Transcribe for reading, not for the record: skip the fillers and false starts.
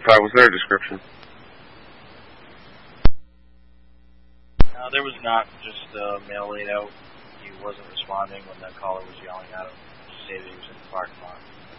identify? Was there a description? There was not, just a male laid out. He wasn't responding when the caller was yelling at him to say that he was in the parking lot.